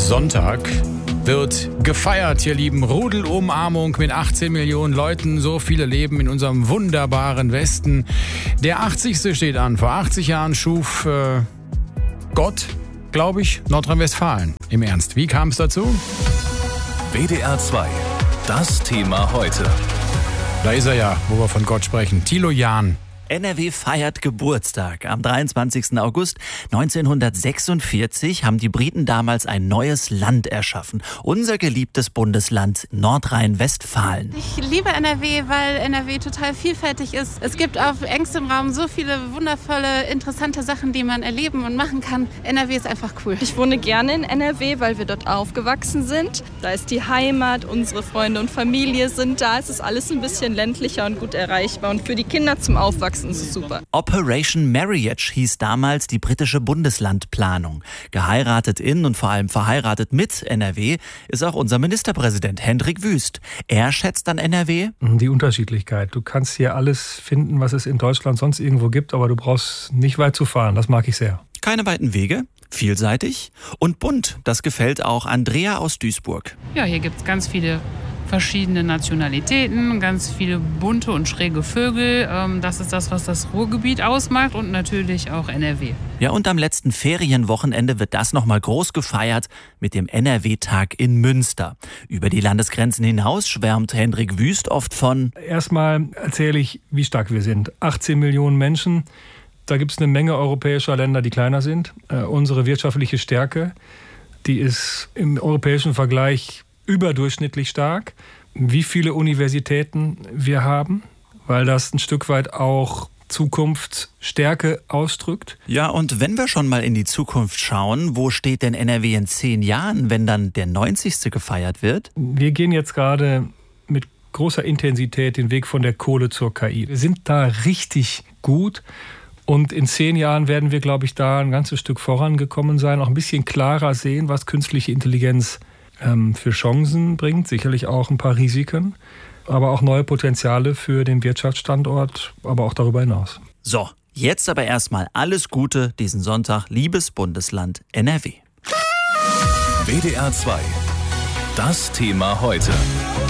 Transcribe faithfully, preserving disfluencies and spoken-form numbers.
Sonntag wird gefeiert, ihr Lieben. Rudelumarmung mit achtzehn Millionen Leuten. So viele leben in unserem wunderbaren Westen. Der achtzigste steht an. Vor achtzig Jahren schuf äh, Gott, glaube ich, Nordrhein-Westfalen. Im Ernst, wie kam es dazu? W D R zwei, das Thema heute. Da ist er ja, wo wir von Gott sprechen. Thilo Jahn. N R W feiert Geburtstag. Am dreiundzwanzigsten August neunzehnhundertsechsundvierzig haben die Briten damals ein neues Land erschaffen. Unser geliebtes Bundesland Nordrhein-Westfalen. Ich liebe N R W, weil N R W total vielfältig ist. Es gibt auf engstem Raum so viele wundervolle, interessante Sachen, die man erleben und machen kann. N R W ist einfach cool. Ich wohne gerne in N R W, weil wir dort aufgewachsen sind. Da ist die Heimat, unsere Freunde und Familie sind da. Es ist alles ein bisschen ländlicher und gut erreichbar. Und für die Kinder zum Aufwachsen ist es super. Operation Marriage hieß damals die britische Bundeslandplanung. Geheiratet in und vor allem verheiratet mit N R W ist auch unser Ministerpräsident Hendrik Wüst. Er schätzt an N R W die Unterschiedlichkeit. Du kannst hier alles finden, was es in Deutschland sonst irgendwo gibt, aber du brauchst nicht weit zu fahren. Das mag ich sehr. Keine weiten Wege, vielseitig und bunt. Das gefällt auch Andrea aus Duisburg. Ja, hier gibt es ganz viele verschiedene Nationalitäten, ganz viele bunte und schräge Vögel. Das ist das, was das Ruhrgebiet ausmacht und natürlich auch N R W. Ja, und am letzten Ferienwochenende wird das nochmal groß gefeiert mit dem N R W-Tag in Münster. Über die Landesgrenzen hinaus schwärmt Hendrik Wüst oft von: Erstmal erzähle ich, wie stark wir sind. achtzehn Millionen Menschen. Da gibt es eine Menge europäischer Länder, die kleiner sind. Äh, unsere wirtschaftliche Stärke, die ist im europäischen Vergleich überdurchschnittlich stark. Wie viele Universitäten wir haben, weil das ein Stück weit auch Zukunftsstärke ausdrückt. Ja, und wenn wir schon mal in die Zukunft schauen, wo steht denn N R W in zehn Jahren, wenn dann der neunzigste gefeiert wird? Wir gehen jetzt gerade mit großer Intensität den Weg von der Kohle zur K I. Wir sind da richtig gut. Und in zehn Jahren werden wir, glaube ich, da ein ganzes Stück vorangekommen sein, auch ein bisschen klarer sehen, was künstliche Intelligenz ähm, für Chancen bringt, sicherlich auch ein paar Risiken, aber auch neue Potenziale für den Wirtschaftsstandort, aber auch darüber hinaus. So, jetzt aber erstmal alles Gute diesen Sonntag, liebes Bundesland N R W. W D R zwei, das Thema heute.